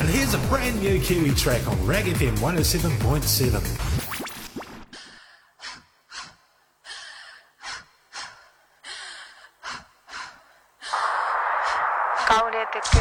And here's a brand new Kiwi track on Rag FM 107.7. Kaunete